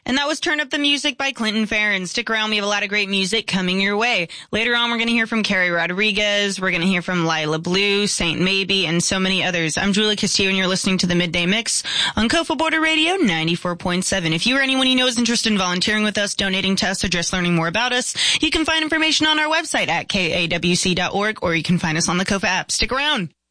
And that was Turn Up the Music by Clinton Farron. Stick around, we have a lot of great music coming your way. Later on, we're going to hear from Carrie Rodriguez, we're going to hear from Lila Blue, Saint Maybe, and so many others. I'm Julie Castillo, and you're listening to the Midday Mix on Coastal Border Radio 94.7. If you or anyone you know is interested in volunteering with us, donating to us, or just learning more about us, you can find information on our website at kawc.org, or you can find us on the KOFA app. Stick around.